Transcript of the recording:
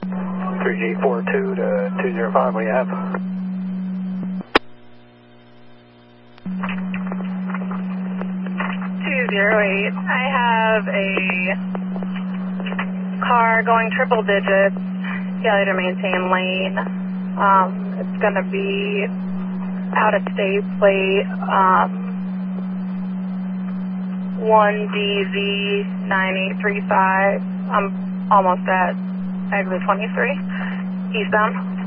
3G42 to 205, what do you have? 208. I have a car going triple digits, failure to maintain lane. It's going to be out of state plate, 1DZ9835. I'm almost at exit 23, eastbound.